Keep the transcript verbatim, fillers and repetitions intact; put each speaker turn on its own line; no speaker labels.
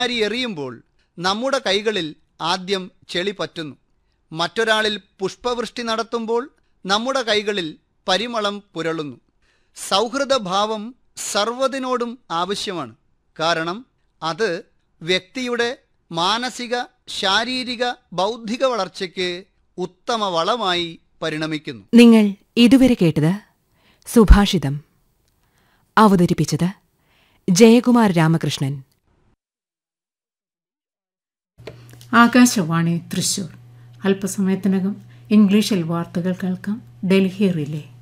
അരി എറിയുമ്പോൾ നമ്മുടെ കൈകളിൽ ആദ്യം ചെളി പറ്റുന്നു. മറ്റൊരാളിൽ പുഷ്പവൃഷ്ടി നടത്തുമ്പോൾ നമ്മുടെ കൈകളിൽ പരിമളം പുരളുന്നു. സൗഹൃദഭാവം സർവ്വതിനോടും ആവശ്യമാണ്. കാരണം അത് വ്യക്തിയുടെ മാനസിക, ശാരീരിക, ബൗദ്ധിക വളർച്ചയ്ക്ക് ഉത്തമ വളമായി പരിണമിക്കുന്നു.
നിങ്ങൾ ഇതുവരെ കേട്ടത് സുഭാഷിതം. അവതരിപ്പിച്ചത് ജയകുമാർ രാമകൃഷ്ണൻ.
ആകാശവാണി തൃശൂർ. അല്പസമയത്തിനകം ഇംഗ്ലീഷിൽ വാർത്തകൾ കേൾക്കാം. ഡൽഹി റിലേ.